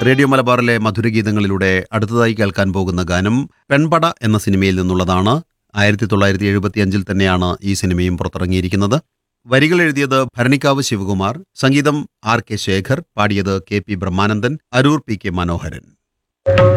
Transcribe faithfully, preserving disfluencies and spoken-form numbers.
Radio മലബാറിലെ മധുരഗീതങ്ങളിലൂടെ അടുത്തതായി കേൾക്കാൻ പോകുന്ന ഗാനം പെൺപട എന്ന സിനിമയിൽ നിന്നുള്ളതാണ്. ആയിരത്തി തൊള്ളായിരത്തി എഴുപത്തി അഞ്ചിൽ തന്നെയാണ് ഈ സിനിമയും പുറത്തിറങ്ങിയിരിക്കുന്നത്. വരികൾ എഴുതിയത് ഭരണിക്കാവ് ശിവകുമാർ, സംഗീതം ആർ കെ ശേഖർ, പാടിയത് K P Brahmanandan, Aroor P K മനോഹരൻ.